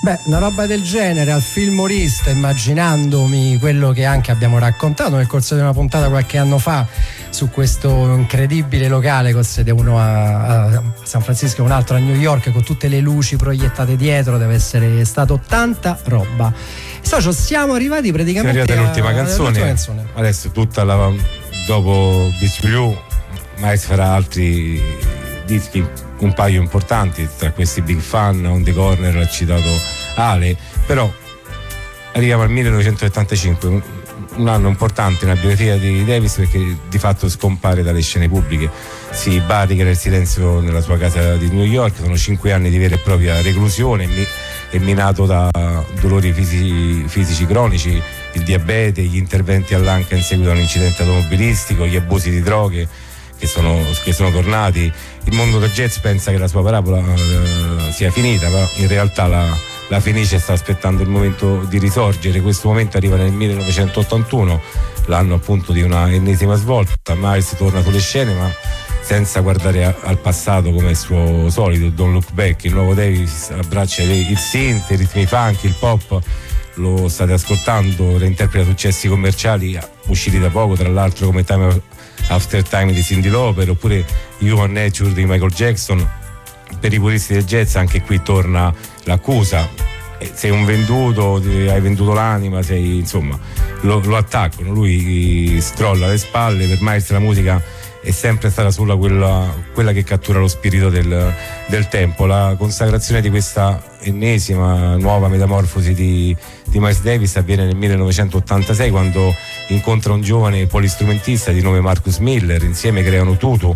Beh, una roba del genere al Filmorista, immaginandomi quello che anche abbiamo raccontato nel corso di una puntata qualche anno fa su questo incredibile locale con sede uno a San Francisco e un altro a New York, con tutte le luci proiettate dietro, deve essere stato tanta roba. Socio, siamo arrivati praticamente all'ultima canzone. Adesso dopo Beach Blue Miles farà altri dischi, un paio importanti, tra questi Big Fan, On the Corner, l'ha citato Ale, però arriviamo al 1975, un anno importante nella biografia di Davis, perché di fatto scompare dalle scene pubbliche, si barrica nel silenzio nella sua casa di New York. Sono 5 anni di vera e propria reclusione, è minato da dolori fisici cronici, il diabete, gli interventi all'anca in seguito a un incidente automobilistico, gli abusi di droghe che sono tornati. Il mondo del jazz pensa che la sua parabola sia finita, ma in realtà la Fenice sta aspettando il momento di risorgere. Questo momento arriva nel 1981, l'anno appunto di una ennesima svolta. Miles torna sulle scene, ma senza guardare al passato come è suo solito. Don't Look Back. Il nuovo Davis abbraccia il synth, i ritmi funk, il pop. Lo state ascoltando, reinterpreta successi commerciali usciti da poco, tra l'altro, come Time After Time di Cyndi Lauper, oppure Human Nature di Michael Jackson. Per i puristi del jazz anche qui torna l'accusa: sei un venduto, hai venduto l'anima, insomma, lo attaccano, lui scrolla le spalle. Per Miles la musica è sempre stata solo quella che cattura lo spirito del tempo. La consacrazione di questa ennesima nuova metamorfosi di Miles Davis avviene nel 1986, quando incontra un giovane polistrumentista di nome Marcus Miller. Insieme creano Tutu,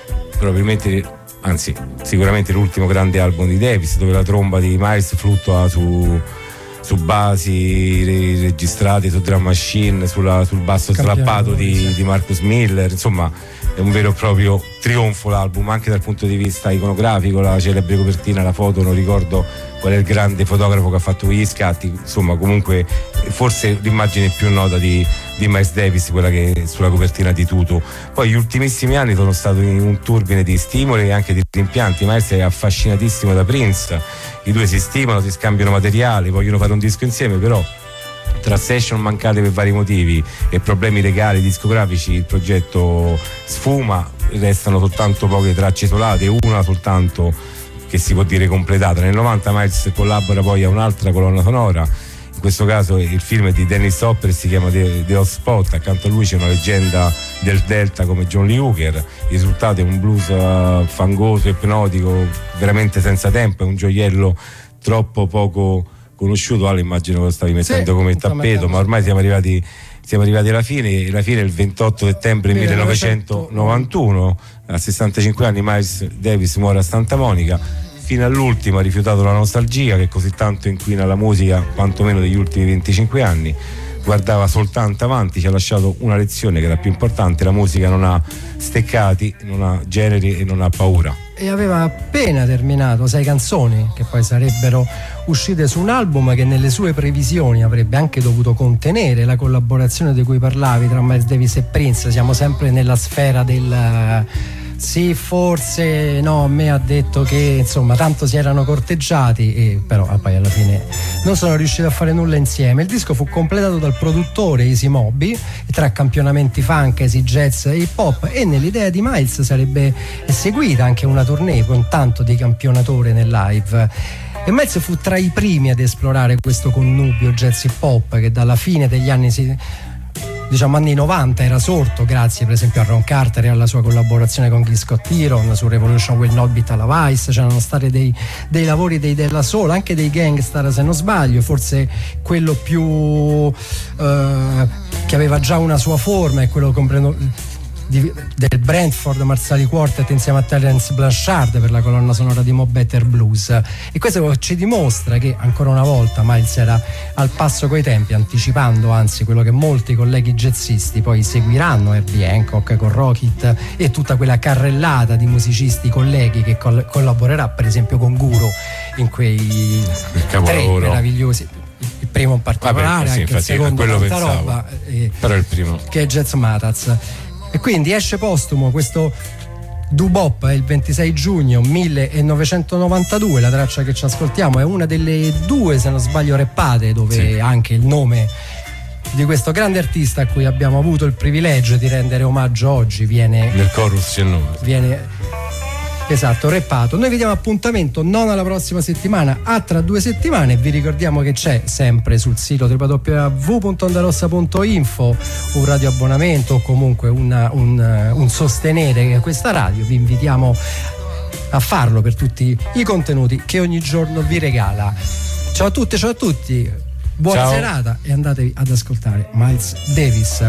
sicuramente l'ultimo grande album di Davis, dove la tromba di Miles fluttua su basi registrate su drum machine, sul basso slappato di Marcus Miller. Insomma, è un vero e proprio trionfo l'album, anche dal punto di vista iconografico. La celebre copertina, la foto, non ricordo qual è il grande fotografo che ha fatto quegli scatti, insomma, comunque forse l'immagine più nota di Miles Davis, quella che è sulla copertina di Tutu. Poi gli ultimissimi anni sono stati un turbine di stimoli e anche di rimpianti. Miles è affascinatissimo da Prince, i due si stimano, si scambiano materiali, vogliono fare un disco insieme, però tra session mancate per vari motivi e problemi legali discografici il progetto sfuma, restano soltanto poche tracce isolate, una soltanto che si può dire completata. Nel 90 Miles collabora poi a un'altra colonna sonora, in questo caso il film di Dennis Hopper, si chiama The Hot Spot. Accanto a lui c'è una leggenda del Delta come John Lee Hooker. Il risultato è un blues fangoso e ipnotico, veramente senza tempo, è un gioiello troppo poco conosciuto. Ale, immagino che lo stavi mettendo come tappeto, ma ormai siamo arrivati alla fine. La fine è il 28 settembre 1991, a 65 anni Miles Davis muore a Santa Monica. Fino all'ultimo ha rifiutato la nostalgia che così tanto inquina la musica, quantomeno degli ultimi 25 anni. Guardava soltanto avanti, ci ha lasciato una lezione che è la più importante: la musica non ha steccati, non ha generi e non ha paura. E aveva appena terminato 6 canzoni che poi sarebbero uscite su un album che nelle sue previsioni avrebbe anche dovuto contenere la collaborazione di cui parlavi tra Miles Davis e Prince. Siamo sempre nella sfera del sì, forse no, a me ha detto che insomma tanto si erano corteggiati, e però poi alla fine non sono riusciti a fare nulla insieme. Il disco fu completato dal produttore Easy Moby, tra campionamenti funk, easy jazz e hip hop, e nell'idea di Miles sarebbe seguita anche una tournée con tanto di campionatore nel live. E Miles fu tra i primi ad esplorare questo connubio jazz hip hop che dalla fine degli anni 90 era sorto grazie per esempio a Ron Carter e alla sua collaborazione con Gil Scott-Heron su Revolution Will Not Be Televised. C'erano stati dei lavori dei Della Soul, anche dei Gangstar se non sbaglio. Forse quello più che aveva già una sua forma è quello del Brentford Marsali Quartet insieme a Terence Blanchard per la colonna sonora di Mo Better Blues. E questo ci dimostra che ancora una volta Miles era al passo coi tempi, anticipando anzi quello che molti colleghi jazzisti poi seguiranno, Herbie Hancock con Rockit e tutta quella carrellata di musicisti colleghi che collaborerà per esempio con Guru in quei 3 meravigliosi. Il primo in particolare, sì, anche il secondo tanta roba, però il primo che è Jazz Mattaz. E quindi esce postumo questo Dubop è il 26 giugno 1992, la traccia che ci ascoltiamo è una delle due, se non sbaglio, rappate, dove anche il nome di questo grande artista a cui abbiamo avuto il privilegio di rendere omaggio oggi viene nel chorus c'è il nome. Esatto, rappato. Noi vi diamo appuntamento non alla prossima settimana, a tra 2 settimane. Vi ricordiamo che c'è sempre sul sito www.ondarossa.info un radioabbonamento o comunque un sostenere questa radio. Vi invitiamo a farlo per tutti i contenuti che ogni giorno vi regala. Ciao a tutte, ciao a tutti, buona serata e andatevi ad ascoltare Miles Davis.